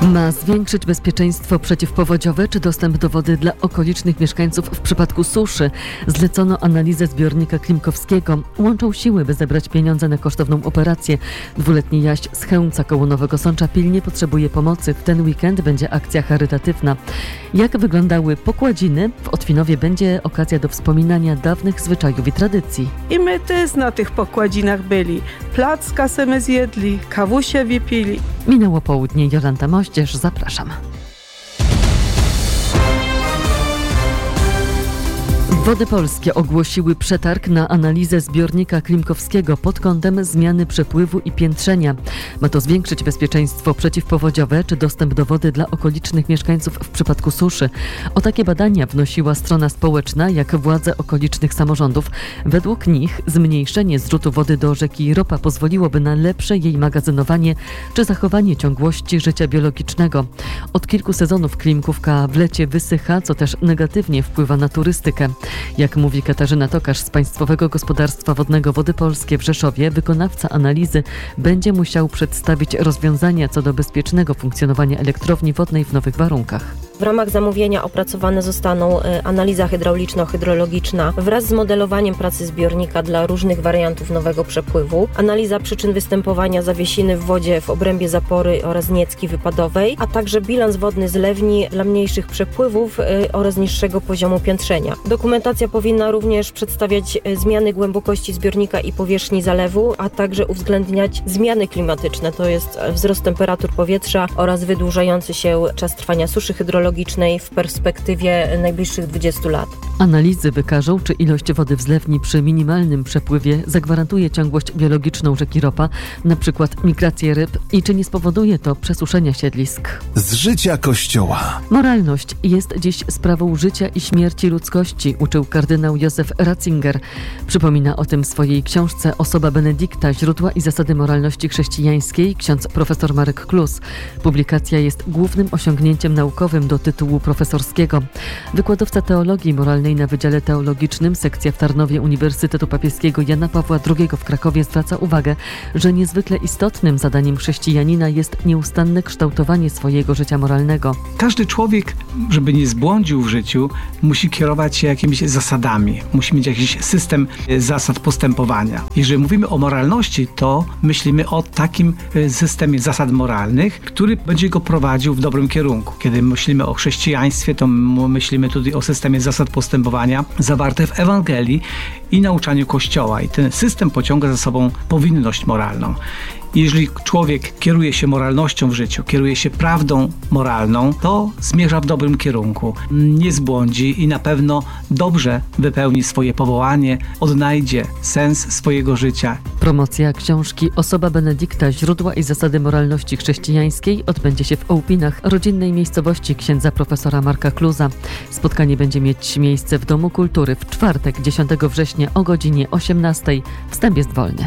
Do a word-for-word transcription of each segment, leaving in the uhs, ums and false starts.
Ma zwiększyć bezpieczeństwo przeciwpowodziowe czy dostęp do wody dla okolicznych mieszkańców w przypadku suszy. Zlecono analizę zbiornika Klimkowskiego. Łączą siły, by zebrać pieniądze na kosztowną operację. Dwuletni Jaś z Chełmca koło Nowego Sącza pilnie potrzebuje pomocy. W ten weekend będzie akcja charytatywna. Jak wyglądały pokładziny? W Otwinowie będzie okazja do wspominania dawnych zwyczajów i tradycji. I my też na tych pokładzinach byli. Placka semy zjedli, kawusie wypili. Minęło południe. Jolanta Moździerz, zapraszam. Wody Polskie ogłosiły przetarg na analizę zbiornika Klimkowskiego pod kątem zmiany przepływu i piętrzenia. Ma to zwiększyć bezpieczeństwo przeciwpowodziowe czy dostęp do wody dla okolicznych mieszkańców w przypadku suszy. O takie badania wnosiła strona społeczna, jak władze okolicznych samorządów. Według nich zmniejszenie zrzutu wody do rzeki Ropa pozwoliłoby na lepsze jej magazynowanie czy zachowanie ciągłości życia biologicznego. Od kilku sezonów Klimkówka w lecie wysycha, co też negatywnie wpływa na turystykę. Jak mówi Katarzyna Tokarz z Państwowego Gospodarstwa Wodnego Wody Polskie w Rzeszowie, wykonawca analizy będzie musiał przedstawić rozwiązania co do bezpiecznego funkcjonowania elektrowni wodnej w nowych warunkach. W ramach zamówienia opracowane zostaną analiza hydrauliczno-hydrologiczna wraz z modelowaniem pracy zbiornika dla różnych wariantów nowego przepływu, analiza przyczyn występowania zawiesiny w wodzie w obrębie zapory oraz niecki wypadowej, a także bilans wodny zlewni dla mniejszych przepływów oraz niższego poziomu piętrzenia. Dokumentacja powinna również przedstawiać zmiany głębokości zbiornika i powierzchni zalewu, a także uwzględniać zmiany klimatyczne, to jest wzrost temperatur powietrza oraz wydłużający się czas trwania suszy hydrologicznej w perspektywie najbliższych dwudziestu lat. Analizy wykażą, czy ilość wody w zlewni przy minimalnym przepływie zagwarantuje ciągłość biologiczną rzeki Ropa, na przykład migrację ryb, i czy nie spowoduje to przesuszenia siedlisk. Z życia Kościoła. Moralność jest dziś sprawą życia i śmierci ludzkości, uczył kardynał Józef Ratzinger. Przypomina o tym w swojej książce Osoba Benedykta, źródła i zasady moralności chrześcijańskiej ksiądz profesor Marek Klus. Publikacja jest głównym osiągnięciem naukowym do tytułu profesorskiego. Wykładowca teologii moralnej na Wydziale Teologicznym, sekcja w Tarnowie Uniwersytetu Papieskiego Jana Pawła drugiego w Krakowie zwraca uwagę, że niezwykle istotnym zadaniem chrześcijanina jest nieustanne kształtowanie swojego życia moralnego. Każdy człowiek, żeby nie zbłądził w życiu, musi kierować się jakimiś zasadami. Musi mieć jakiś system zasad postępowania. Jeżeli mówimy o moralności, to myślimy o takim systemie zasad moralnych, który będzie go prowadził w dobrym kierunku. Kiedy myślimy o chrześcijaństwie, to myślimy tutaj o systemie zasad postępowania zawarte w Ewangelii i nauczaniu Kościoła. I ten system pociąga za sobą powinność moralną. Jeżeli człowiek kieruje się moralnością w życiu, kieruje się prawdą moralną, to zmierza w dobrym kierunku, nie zbłądzi i na pewno dobrze wypełni swoje powołanie, odnajdzie sens swojego życia. Promocja książki Osoba Benedykta, źródła i zasady moralności chrześcijańskiej odbędzie się w Ołpinach, rodzinnej miejscowości księdza profesora Marka Kluza. Spotkanie będzie mieć miejsce w Domu Kultury w czwartek, dziesiątego września o godzinie osiemnastej. Wstęp jest wolny.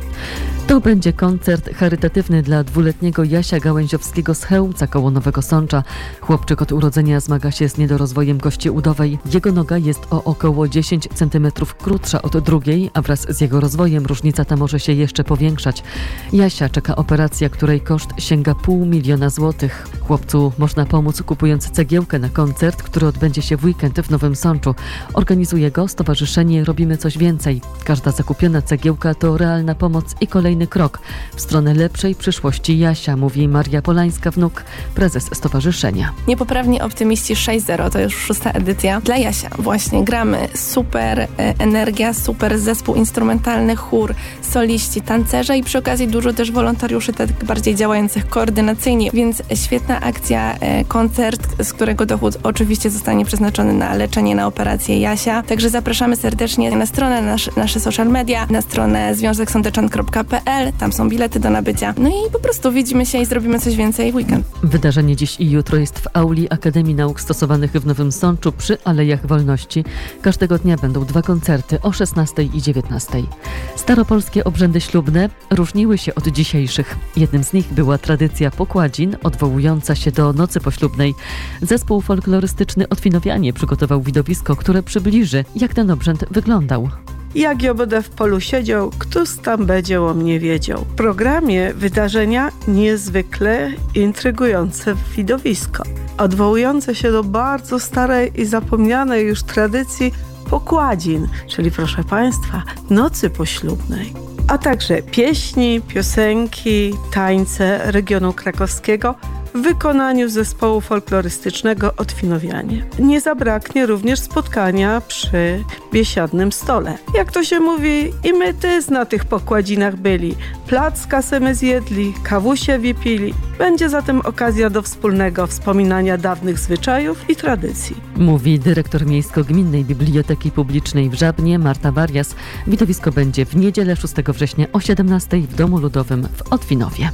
To będzie koncert charytatywny dla dwuletniego Jasia Gałęziowskiego z Chełmca koło Nowego Sącza. Chłopczyk od urodzenia zmaga się z niedorozwojem kości udowej. Jego noga jest o około dziesięć centymetrów krótsza od drugiej, a wraz z jego rozwojem różnica ta może się jeszcze powiększać. Jasia czeka operacja, której koszt sięga pół miliona złotych. Chłopcu można pomóc kupując cegiełkę na koncert, który odbędzie się w weekend w Nowym Sączu. Organizuje go Stowarzyszenie Robimy Coś Więcej. Każda zakupiona cegiełka to realna pomoc i kolejny krok w stronę lepszej przyszłości Jasia, mówi Maria Polańska-Wnuk, prezes stowarzyszenia. Niepoprawni Optymiści sześć zero to już szósta edycja. Dla Jasia właśnie gramy super energia, super zespół instrumentalny, chór, soliści, tancerze i przy okazji dużo też wolontariuszy tak bardziej działających koordynacyjnie, więc świetna akcja, koncert, z którego dochód oczywiście zostanie przeznaczony na leczenie, na operację Jasia. Także zapraszamy serdecznie na stronę, nasz, nasze social media, na stronę związek sądeczan kropka p l, tam są bilety do nabycia. No i po prostu widzimy się i zrobimy coś więcej w weekend. Wydarzenie dziś i jutro jest w auli Akademii Nauk Stosowanych w Nowym Sączu przy Alejach Wolności. Każdego dnia będą dwa koncerty o szesnastej i dziewiętnastej. Staropolskie obrzędy ślubne różniły się od dzisiejszych. Jednym z nich była tradycja pokładzin odwołująca się do nocy poślubnej. Zespół folklorystyczny Otwinowianie przygotował widowisko, które przybliży, jak ten obrzęd wyglądał. Jak ja będę w polu siedział, któż tam będzie o mnie wiedział. W programie wydarzenia niezwykle intrygujące widowisko, odwołujące się do bardzo starej i zapomnianej już tradycji pokładzin, czyli proszę Państwa, nocy poślubnej. A także pieśni, piosenki, tańce regionu krakowskiego w wykonaniu zespołu folklorystycznego Otwinowianie. Nie zabraknie również spotkania przy biesiadnym stole. Jak to się mówi, i my też na tych pokładzinach byli. Placka semy zjedli, kawusie wypili. Będzie zatem okazja do wspólnego wspominania dawnych zwyczajów i tradycji. Mówi dyrektor Miejsko-Gminnej Biblioteki Publicznej w Żabnie Marta Warias. Widowisko będzie w niedzielę szóstego września o siedemnastej w Domu Ludowym w Otwinowie.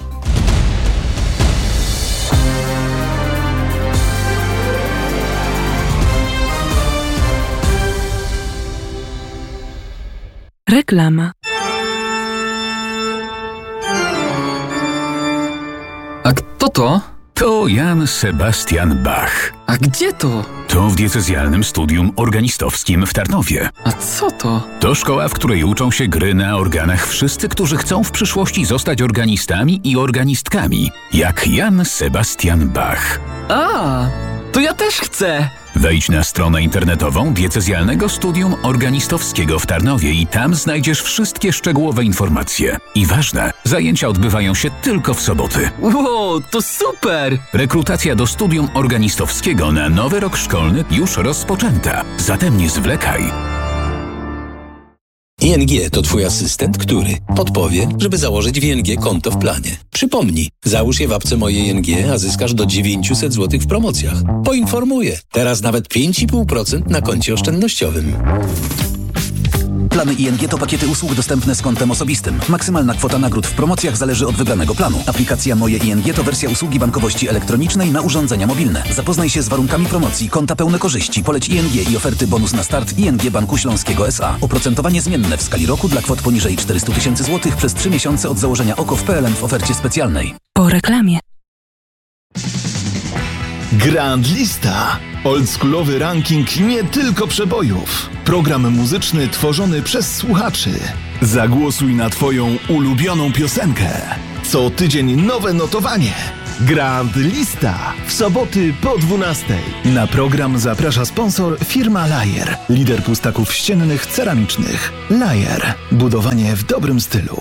Reklama. A kto to? To Jan Sebastian Bach. A gdzie to? To w diecezjalnym studium organistowskim w Tarnowie. A co to? To szkoła, w której uczą się gry na organach wszyscy, którzy chcą w przyszłości zostać organistami i organistkami, jak Jan Sebastian Bach. A, to ja też chcę! Wejdź na stronę internetową Diecezjalnego Studium Organistowskiego w Tarnowie i tam znajdziesz wszystkie szczegółowe informacje. I ważne, zajęcia odbywają się tylko w soboty. Wow, to super! Rekrutacja do Studium Organistowskiego na nowy rok szkolny już rozpoczęta. Zatem nie zwlekaj. I N G to Twój asystent, który podpowie, żeby założyć w I N G konto w planie. Przypomnij, załóż je w apce Moje I N G, a zyskasz do dziewięćset złotych w promocjach. Poinformuję, teraz nawet pięć i pół procent na koncie oszczędnościowym. Plany I N G to pakiety usług dostępne z kontem osobistym. Maksymalna kwota nagród w promocjach zależy od wybranego planu. Aplikacja Moje I N G to wersja usługi bankowości elektronicznej na urządzenia mobilne. Zapoznaj się z warunkami promocji, konta pełne korzyści, poleć I N G i oferty bonus na start I N G Banku Śląskiego S A. Oprocentowanie zmienne w skali roku dla kwot poniżej czterysta tysięcy złotych przez trzy miesiące od założenia O K O w P L N w ofercie specjalnej. Po reklamie. Grand Lista. Oldschoolowy ranking nie tylko przebojów. Program muzyczny tworzony przez słuchaczy. Zagłosuj na Twoją ulubioną piosenkę. Co tydzień nowe notowanie. Grand Lista. W soboty po dwunastej. Na program zaprasza sponsor firma Lajer. Lider pustaków ściennych ceramicznych. Lajer. Budowanie w dobrym stylu.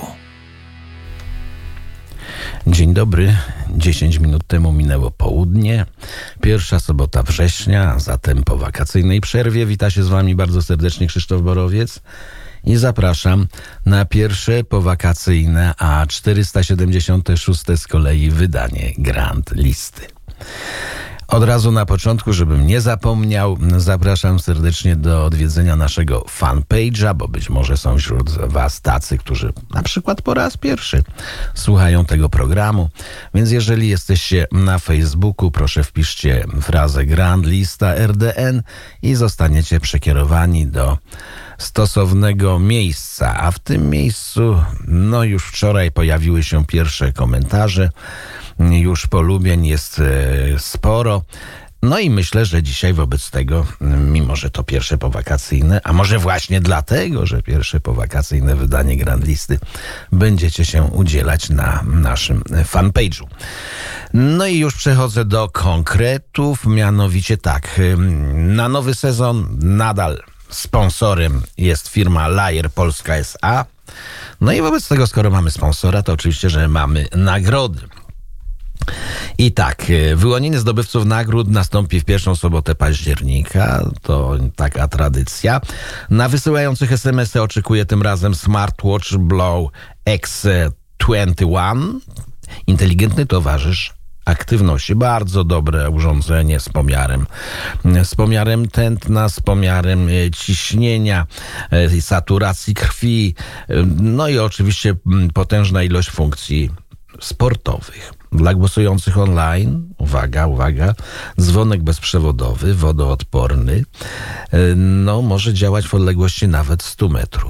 Dzień dobry. dziesięć minut temu minęło południe. Pierwsza sobota września, zatem po wakacyjnej przerwie wita się z Wami bardzo serdecznie Krzysztof Borowiec i zapraszam na pierwsze powakacyjne, a czterysta siedemdziesiąte szóste z kolei wydanie Grand Listy. Od razu na początku, żebym nie zapomniał, zapraszam serdecznie do odwiedzenia naszego fanpage'a, bo być może są wśród Was tacy, którzy na przykład po raz pierwszy słuchają tego programu. Więc jeżeli jesteście na Facebooku, proszę wpiszcie frazę Grand Lista R D N i zostaniecie przekierowani do stosownego miejsca. A w tym miejscu, no już wczoraj pojawiły się pierwsze komentarze. Już polubień jest sporo. No i myślę, że dzisiaj wobec tego, mimo że to pierwsze powakacyjne, a może właśnie dlatego, że pierwsze powakacyjne wydanie Grand Listy, będziecie się udzielać na naszym fanpage'u. No i już przechodzę do konkretów, mianowicie tak, na nowy sezon nadal sponsorem jest firma Lajer Polska S A. No i wobec tego, skoro mamy sponsora, to oczywiście, że mamy nagrody. I tak, wyłonienie zdobywców nagród nastąpi w pierwszą sobotę października, to taka tradycja. Na wysyłających es em esy oczekuje tym razem Smartwatch Blow X dwadzieścia jeden, inteligentny towarzysz aktywności. Bardzo dobre urządzenie z pomiarem, z pomiarem tętna, z pomiarem ciśnienia, saturacji krwi, no i oczywiście potężna ilość funkcji sportowych. Dla głosujących online, uwaga, uwaga, dzwonek bezprzewodowy, wodoodporny, no może działać w odległości nawet stu metrów.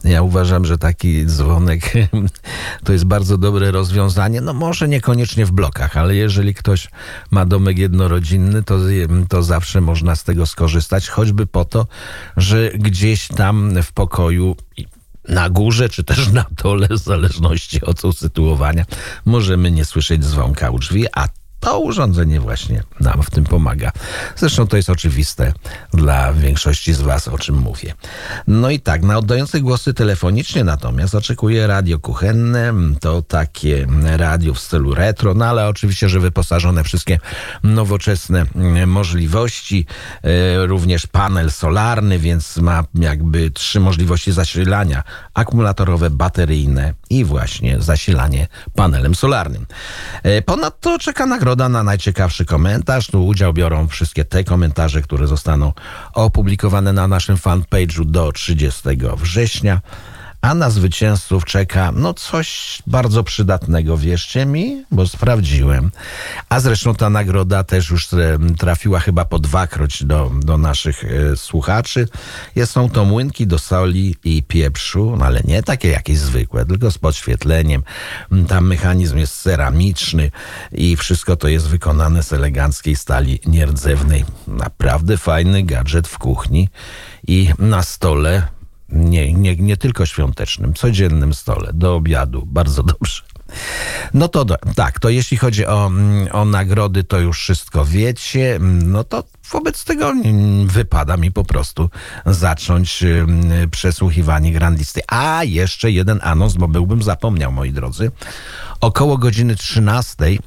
Ja uważam, że taki dzwonek to jest bardzo dobre rozwiązanie. No może niekoniecznie w blokach, ale jeżeli ktoś ma domek jednorodzinny, to, to zawsze można z tego skorzystać, choćby po to, że gdzieś tam w pokoju na górze, czy też na dole, w zależności od usytuowania, możemy nie słyszeć dzwonka u drzwi, a to urządzenie właśnie nam w tym pomaga. Zresztą to jest oczywiste dla większości z Was, o czym mówię. No i tak, na oddające głosy telefonicznie natomiast oczekuję radio kuchenne. To takie radio w stylu retro, no ale oczywiście, że wyposażone wszystkie nowoczesne możliwości. Również panel solarny, więc ma jakby trzy możliwości zasilania. Akumulatorowe, bateryjne i właśnie zasilanie panelem solarnym. Ponadto czeka nagroda na najciekawszy komentarz. Tu udział biorą wszystkie te komentarze, które zostaną opublikowane na naszym fanpage'u do trzydziestego września. A na zwycięzców czeka no coś bardzo przydatnego, wierzcie mi, bo sprawdziłem. A zresztą ta nagroda też już trafiła chyba po dwakroć do, do naszych e, słuchaczy. Są to młynki do soli i pieprzu, no ale nie takie jakieś zwykłe, tylko z podświetleniem. Tam mechanizm jest ceramiczny i wszystko to jest wykonane z eleganckiej stali nierdzewnej. Naprawdę fajny gadżet w kuchni i na stole. Nie, nie, nie tylko świątecznym, codziennym stole, do obiadu. Bardzo dobrze. No to do, tak, to jeśli chodzi o, o nagrody, to już wszystko wiecie. No to wobec tego wypada mi po prostu zacząć przesłuchiwanie Grand Listy. A jeszcze jeden anons, bo byłbym zapomniał, moi drodzy. Około godziny trzynastej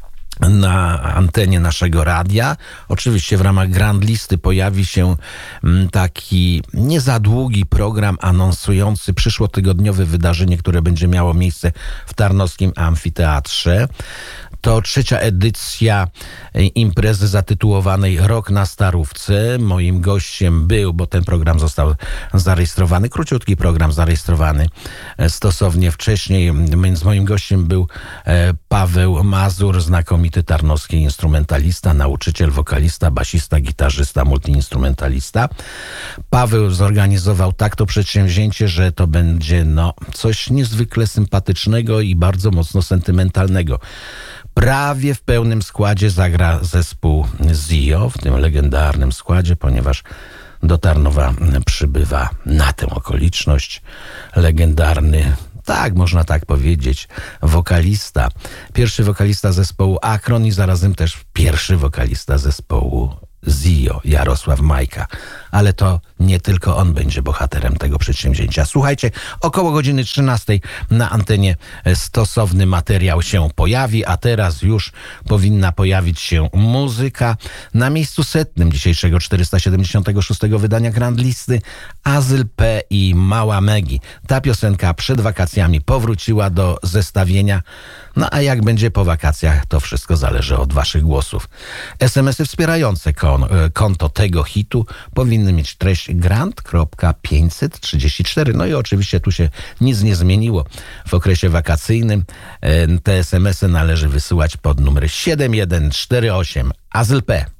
na antenie naszego radia. Oczywiście w ramach Grand Listy pojawi się taki nie za długi program anonsujący przyszłotygodniowe wydarzenie, które będzie miało miejsce w Tarnowskim Amfiteatrze. To trzecia edycja imprezy zatytułowanej Rok na Starówce. Moim gościem był, bo ten program został zarejestrowany, króciutki program zarejestrowany stosownie wcześniej, więc moim gościem był Paweł Mazur, znakomity tarnowski instrumentalista, nauczyciel, wokalista, basista, gitarzysta, multiinstrumentalista. Paweł zorganizował tak to przedsięwzięcie, że to będzie no coś niezwykle sympatycznego i bardzo mocno sentymentalnego. Prawie w pełnym składzie zagra zespół Zio, w tym legendarnym składzie, ponieważ do Tarnowa przybywa na tę okoliczność legendarny, tak można tak powiedzieć, wokalista. Pierwszy wokalista zespołu Akron i zarazem też pierwszy wokalista zespołu Zio, Jarosław Majka. Ale to nie tylko on będzie bohaterem tego przedsięwzięcia. Słuchajcie, około godziny trzynastej na antenie stosowny materiał się pojawi, a teraz już powinna pojawić się muzyka. Na miejscu setnym dzisiejszego czterysta siedemdziesiątego szóstego wydania Grand Listy Azyl P i Mała Megi. Ta piosenka przed wakacjami powróciła do zestawienia. No a jak będzie po wakacjach, to wszystko zależy od waszych głosów. es em esy wspierające kon, konto tego hitu powinny mieć treść grant kropka pięćset trzydzieści cztery. No i oczywiście tu się nic nie zmieniło. W okresie wakacyjnym te es em esy należy wysyłać pod numer siedem jeden cztery osiem Azyl P.